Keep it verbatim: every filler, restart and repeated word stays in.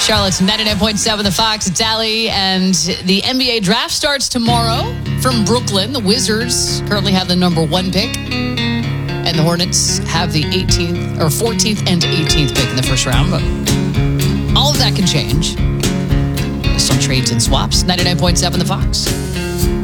Charlotte's ninety-nine point seven, The Fox. It's Allie, and the N B A draft starts tomorrow from Brooklyn. The Wizards currently have the number one pick, and the Hornets have the eighteenth or fourteenth and eighteenth pick in the first round. But all of that can change. Some trades and swaps. ninety-nine point seven, The Fox.